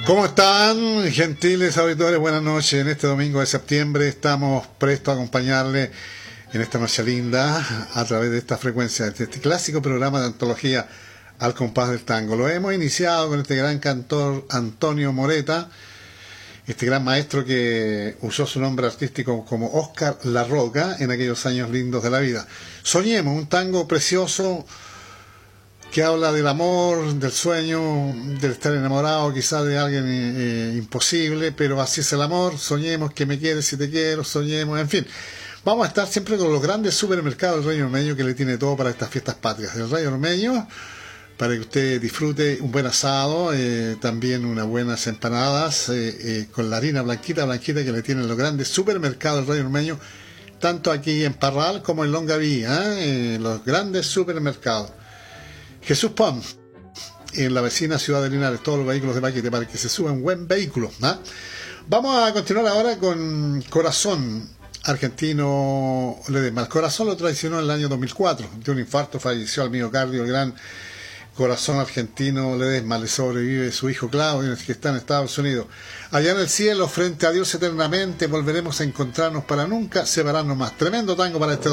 ¿Cómo están, gentiles auditores? Buenas noches. En este domingo de septiembre estamos prestos a acompañarle en esta noche linda a través de esta frecuencia, de este clásico programa de antología Al compás del tango. Lo hemos iniciado con este gran cantor Antonio Moreta, este gran maestro que usó su nombre artístico como Óscar La Roca en aquellos años lindos de la vida. Soñemos, un tango precioso que habla del amor, del sueño, del estar enamorado quizás de alguien imposible, pero así es el amor. Soñemos que me quieres si te quiero, soñemos, en fin. Vamos a estar siempre con los grandes supermercados del Rey Ormeño, que le tiene todo para estas fiestas patrias. El Rey Ormeño, para que usted disfrute un buen asado, también unas buenas empanadas, con la harina blanquita que le tienen los grandes supermercados del Rey Ormeño, tanto aquí en Parral como en Longaví, los grandes supermercados. Jesús Pons, en la vecina ciudad de Linares, todos los vehículos de paquete para que se suba un buen vehículo. Vamos a continuar ahora con Corazón Argentino Ledesma. El Corazón lo traicionó en el año 2004. De un infarto falleció al miocardio el gran Corazón Argentino Ledesma. Le sobrevive su hijo Claudio, que está en Estados Unidos. Allá en el cielo, frente a Dios eternamente, volveremos a encontrarnos para nunca separarnos más. Tremendo tango para este